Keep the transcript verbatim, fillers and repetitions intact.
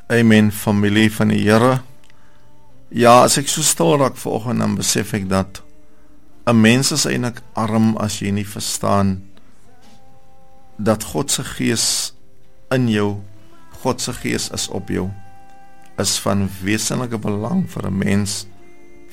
Amen, familie van die Here. Ja, as ek so stil raak vanoggend, dan besef ek dat 'n mens is eintlik arm as jy nie verstaan dat God se gees in jou, God se gees is op jou, is van wesenlike belang vir 'n mens